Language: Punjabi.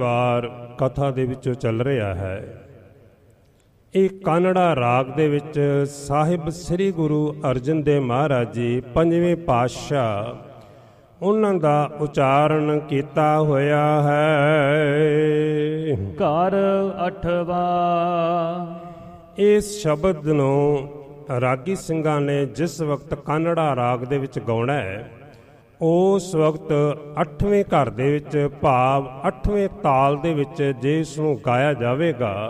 ਵਾਰ ਕਥਾ ਦੇ ਵਿੱਚੋਂ ਚੱਲ ਰਿਹਾ ਹੈ। ਇਹ ਕਾਨੜਾ ਰਾਗ ਦੇ ਵਿੱਚ ਸਾਹਿਬ ਸ੍ਰੀ ਗੁਰੂ ਅਰਜਨ ਦੇਵ ਮਹਾਰਾਜ ਜੀ ਪੰਜਵੇਂ ਪਾਤਸ਼ਾਹ ਉਹਨਾਂ ਦਾ ਉਚਾਰਨ ਕੀਤਾ ਹੋਇਆ ਹੈ। ਘਰ 8ਵਾਂ। ਇਸ ਸ਼ਬਦ ਨੂੰ ਰਾਗੀ ਸਿੰਘਾਂ ਨੇ ਜਿਸ ਵਕਤ ਕਾਨੜਾ ਰਾਗ ਦੇ ਵਿੱਚ ਗਾਉਣਾ ਹੈ, ਉਸ ਵਕਤ 8ਵੇਂ ਘਰ ਦੇ ਵਿੱਚ ਭਾਵ 8ਵੇਂ ਤਾਲ ਦੇ ਵਿੱਚ ਜੇ ਇਸ ਨੂੰ ਗਾਇਆ ਜਾਵੇਗਾ